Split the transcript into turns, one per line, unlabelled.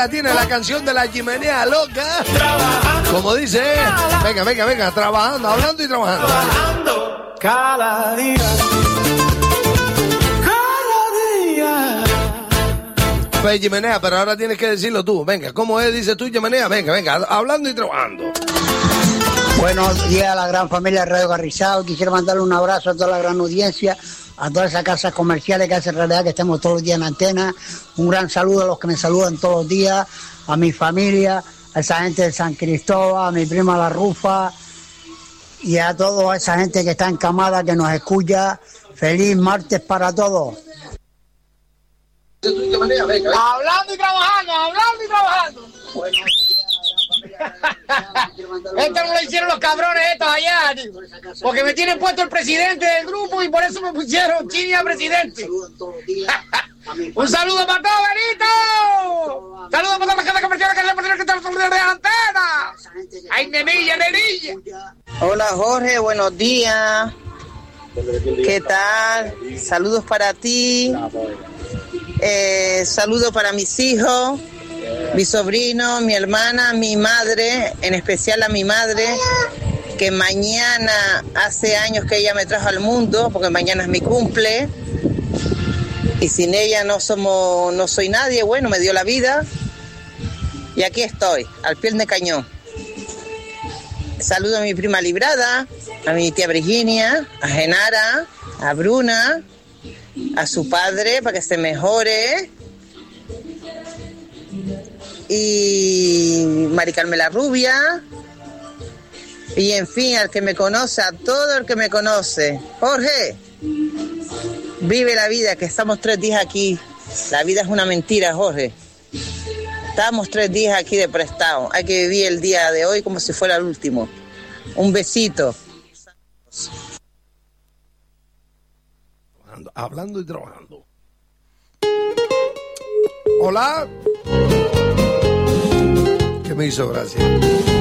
la tiene la canción de la chimenea loca. Como dice, venga, trabajando, hablando y trabajando.
Trabajando cada día.
Pues chimenea, pero ahora tienes que decirlo tú. Venga, ¿cómo es? Dices tú, chimenea. Venga, hablando y trabajando.
Buenos días a la gran familia de Radio Carrizal. Quisiera mandarle un abrazo a toda la gran audiencia, a todas esas casas comerciales que hacen realidad que estemos todos los días en antena. Un gran saludo a los que me saludan todos los días, a mi familia, a esa gente de San Cristóbal, a mi prima La Rufa y a toda esa gente que está encamada, que nos escucha. Feliz martes para todos.
Hablando y trabajando. Esto no lo hicieron los cabrones estos allá, tío. Porque me tienen puesto el presidente del grupo y por eso me pusieron Chini a presidente. Un saludo para todos, Benito. Saludos para todas las casas comerciales que están en la antena. Ay, nenilla.
Hola Jorge, buenos días. ¿Qué tal? Saludos para ti. Saludos para mis hijos, mi sobrino, mi hermana, mi madre, en especial a mi madre, que mañana hace años que ella me trajo al mundo, porque mañana es mi cumple, y sin ella no soy nadie. Bueno, me dio la vida, y aquí estoy, al pie de cañón. Saludo a mi prima Librada, a mi tía Virginia, a Genara, a Bruna, a su padre para que se mejore, y Mari Carmen la Rubia, y en fin, al que me conoce, a todo el que me conoce. Jorge, vive la vida, que estamos 3 días aquí. La vida es una mentira, Jorge. Estamos 3 días aquí de prestado. Hay que vivir el día de hoy como si fuera el último. Un besito.
Hablando y trabajando. Hola. ¿Qué me hizo gracia?